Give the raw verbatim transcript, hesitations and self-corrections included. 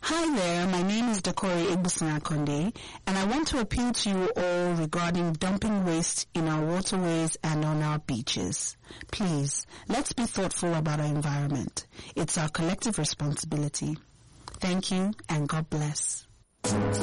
Hi there, my name is Dakori Igbuson-Akonde, and I want to appeal to you all regarding dumping waste in our waterways and on our beaches. Please, let's be thoughtful about our environment. It's our collective responsibility. Thank you, and God bless.